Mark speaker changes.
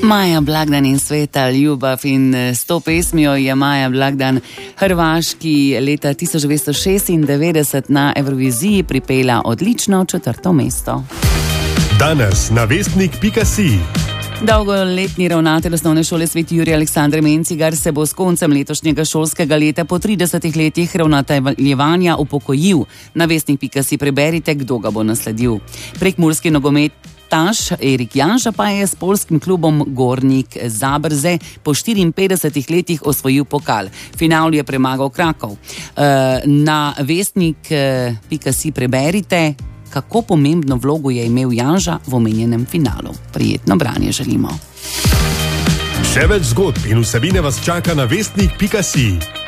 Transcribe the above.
Speaker 1: Maja Blagdan in Sveta ljubav in s to pesmijo je Maja Blagdan Hrvaški leta 1996 na Evroviziji pripela odlično 4. mesto.
Speaker 2: Danes na vestnik.si.
Speaker 1: Dolgoletni ravnatelj osnovne šole Sveti Jurij Aleksander Mencigar se bo s koncem letošnjega šolskega leta po 30 letih ravnateljevanja upokojil. Na vestnik.si preberite, kdo ga bo nasledil. Prekmurski nogometaš Erik Janža pa je s poljskim klubom Gornik Zabrze po 54 letih osvojil pokal. Finalu je premagal Krakov. Na vestnik.si preberite, kako pomembno vlogo je imel Janža v omenjenem finalu. Prijetno branje želimo.
Speaker 2: Še več zgodb in vsebine vas čaka na vestnik.si.